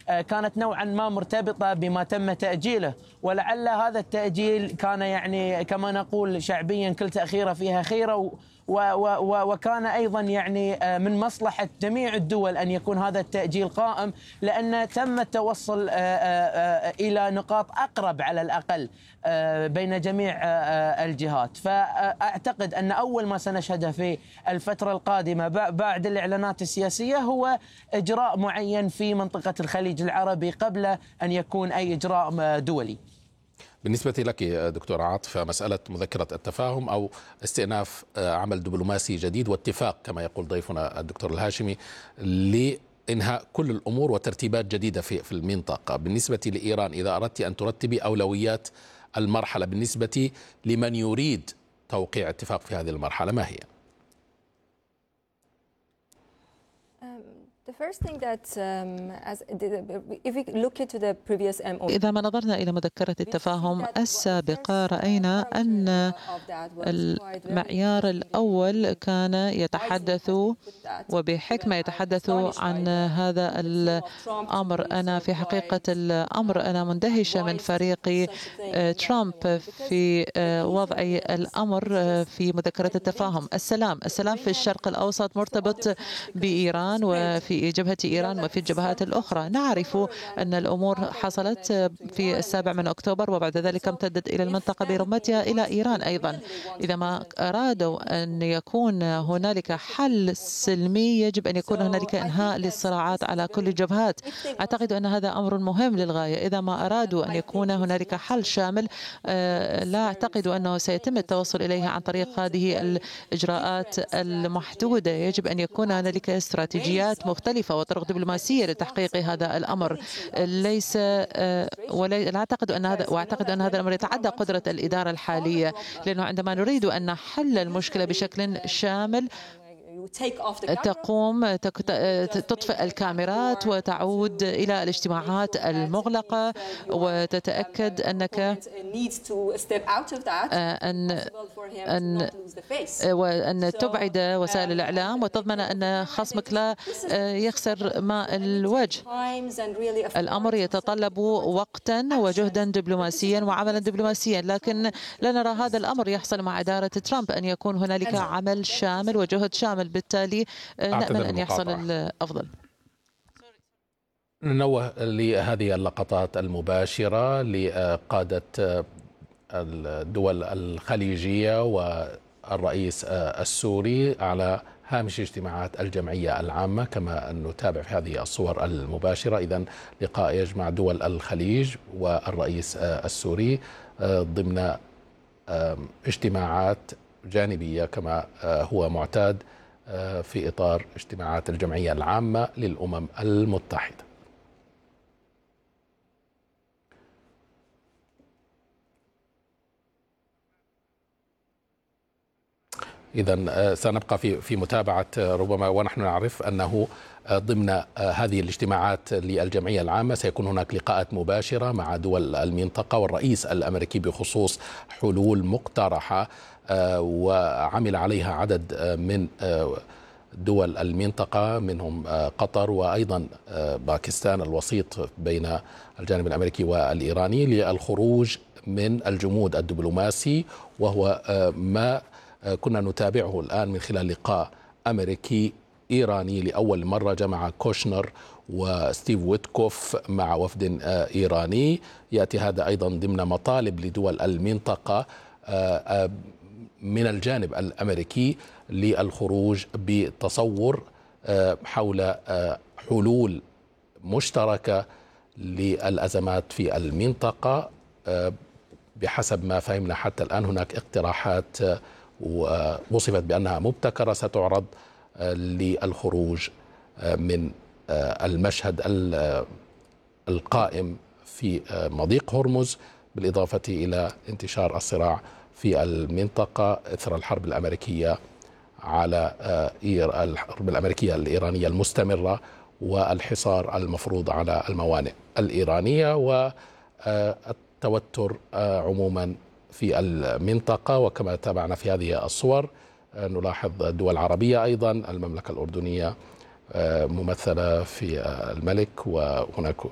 كانت نوعا ما مرتبطة بما تم تأجيله، ولعل هذا التأجيل كان يعني كما نقول شعبيا كل تأخيرة فيها خيرة، وكان أيضا يعني من مصلحة جميع الدول أن يكون هذا التأجيل قائم، لأن تم التوصل إلى نقاط أقرب على الأقل بين جميع الجهات. فأعتقد أن أول ما سنشهده في الفترة القادمة بعد الإعلانات السياسية هو إجراء معين في منطقة الخليج العربي قبل أن يكون أي إجراء دولي. بالنسبة لك دكتور عاطفة، مسألة مذكرة التفاهم أو استئناف عمل دبلوماسي جديد واتفاق كما يقول ضيفنا الدكتور الهاشمي لإنهاء كل الأمور وترتيبات جديدة في المنطقة، بالنسبة لإيران إذا أردت أن ترتبي أولويات المرحلة بالنسبة لمن يريد توقيع اتفاق في هذه المرحلة، ما هي؟ إذا ما نظرنا إلى مذكرة التفاهم السابقة رأينا أن المعيار الأول كان يتحدث وبحكمة يتحدث عن هذا الأمر. أنا في حقيقة الأمر أنا مندهشة من فريق ترامب في وضع الأمر في مذكرة التفاهم. السلام في الشرق الأوسط مرتبط بإيران وفي جبهة إيران وفي الجبهات الأخرى. نعرف أن الأمور حصلت في 7 أكتوبر وبعد ذلك امتدت إلى المنطقة برمتها إلى إيران أيضا. إذا ما أرادوا أن يكون هنالك حل سلمي يجب أن يكون هنالك إنهاء للصراعات على كل الجبهات. أعتقد أن هذا أمر مهم للغاية. إذا ما أرادوا أن يكون هنالك حل شامل لا أعتقد أنه سيتم التوصل إليه عن طريق هذه الإجراءات المحدودة. يجب أن يكون هنالك استراتيجيات مختلفة وطرق دبلوماسية لتحقيق هذا الأمر. ليس لا أعتقد أن هذا، وأعتقد أن هذا الأمر يتعدى قدرة الإدارة الحالية، لأنه عندما نريد أن نحل المشكلة بشكل شامل تقوم تطفئ الكاميرات وتعود إلى الاجتماعات المغلقة وتتأكد أنك أن تبعد وسائل الإعلام وتضمن أن خصمك لا يخسر ماء الوجه. الأمر يتطلب وقتا وجهدا دبلوماسيا وعملا دبلوماسيا، لكن لا نرى هذا الأمر يحصل مع إدارة ترامب، أن يكون هنالك عمل شامل وجهد شامل، بالتالي نأمل أن يحصل الأفضل. ننوه لهذه اللقطات المباشرة لقادة الدول الخليجية والرئيس السوري على هامش اجتماعات الجمعية العامة، كما أن نتابع في هذه الصور المباشرة. إذن لقاء يجمع دول الخليج والرئيس السوري ضمن اجتماعات جانبية كما هو معتاد في إطار اجتماعات الجمعية العامة للأمم المتحدة. إذن سنبقى في متابعة ربما، ونحن نعرف أنه ضمن هذه الاجتماعات للجمعية العامة سيكون هناك لقاءات مباشرة مع دول المنطقة والرئيس الأمريكي بخصوص حلول مقترحة وعمل عليها عدد من دول المنطقة منهم قطر وأيضا باكستان الوسيط بين الجانب الأمريكي والإيراني للخروج من الجمود الدبلوماسي، وهو ما كنا نتابعه الآن من خلال لقاء أمريكي إيراني لأول مرة جمع كوشنر وستيف ويتكوف مع وفد إيراني. يأتي هذا أيضا ضمن مطالب لدول المنطقة من الجانب الأمريكي للخروج بتصور حول حلول مشتركة للأزمات في المنطقة. بحسب ما فهمنا حتى الآن هناك اقتراحات ووصفت بأنها مبتكرة ستعرض للخروج من المشهد القائم في مضيق هرمز، بالإضافة إلى انتشار الصراع في المنطقة إثر الحرب الأمريكية الإيرانية المستمرة والحصار المفروض على الموانئ الإيرانية والتوتر عموما في المنطقة. وكما تابعنا في هذه الصور نلاحظ دول عربية أيضا، المملكة الأردنية ممثلة في الملك، وهناك